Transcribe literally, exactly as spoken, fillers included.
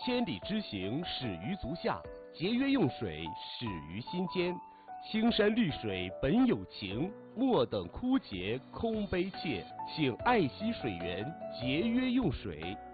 千里之行，始于足下；节约用水，始于心间。青山绿水本有情，莫等枯竭空悲切。请爱惜水源，节约用水。